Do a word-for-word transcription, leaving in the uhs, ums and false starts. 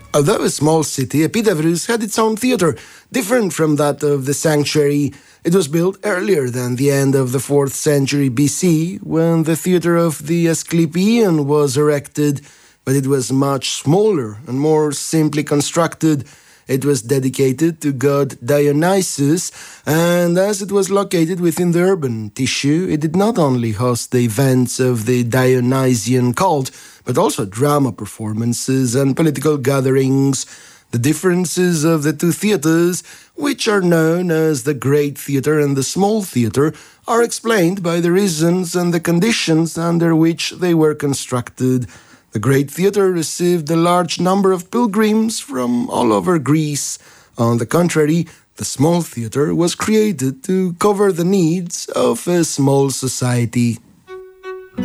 Although a small city, Epidavros had its own theatre, different from that of the sanctuary. It was built earlier than the end of the fourth century B C, when the theatre of the Asclepieion was erected, but it was much smaller and more simply constructed. It was dedicated to god Dionysus, and as it was located within the urban tissue, it did not only host the events of the Dionysian cult, but also drama performances and political gatherings. The differences of the two theatres, which are known as the Great Theatre and the Small Theatre, are explained by the reasons and the conditions under which they were constructed. The Great Theatre received a large number of pilgrims from all over Greece. On the contrary, the Small Theatre was created to cover the needs of a small society.